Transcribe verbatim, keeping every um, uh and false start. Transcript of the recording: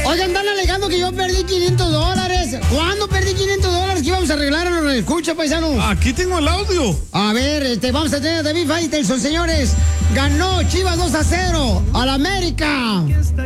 Oigan, están alegando que yo perdí quinientos dólares. ¿Cuándo perdí quinientos dólares? ¿Qué íbamos a arreglar? ¿No nos escucha, paisano? Aquí tengo el audio. A ver, este, vamos a tener a David Faitelson, señores. Ganó Chivas dos a cero al América.